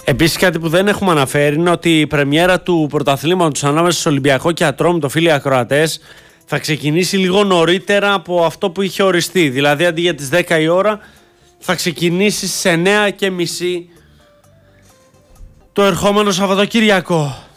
Επίσης κάτι που δεν έχουμε αναφέρει είναι ότι η πρεμιέρα του πρωταθλήματος ανάμεσα στο Ολυμπιακό και Ατρόμητο, φίλοι ακροατές, θα ξεκινήσει λίγο νωρίτερα από αυτό που είχε οριστεί. Δηλαδή αντί για τις 10 η ώρα θα ξεκινήσει στις 9:30 το ερχόμενο Σαββατοκύριακο.